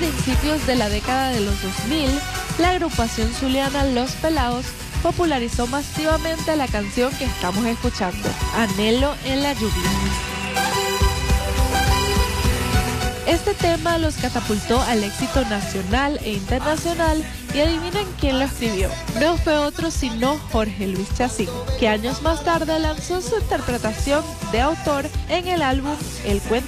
principios de la década de los 2000, la agrupación zuliana Los Pelados popularizó masivamente la canción que estamos escuchando, Anhelo en la lluvia. Este tema los catapultó al éxito nacional e internacional y adivinen quién lo escribió. No fue otro sino Jorge Luis Chacín, que años más tarde lanzó su interpretación de autor en el álbum El Cuento